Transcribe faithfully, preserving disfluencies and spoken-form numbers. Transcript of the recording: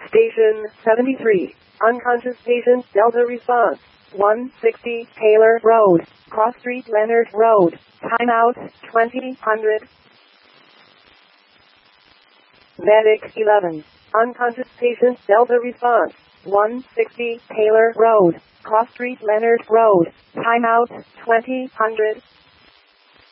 Station seventy-three. Unconscious patient Delta response. one sixty Taylor Road. Cross Street Leonard Road. Timeout twenty hundred. Medic eleven. Unconscious patient Delta response. one sixty Taylor Road. Cross Street Leonard Road. Timeout twenty hundred.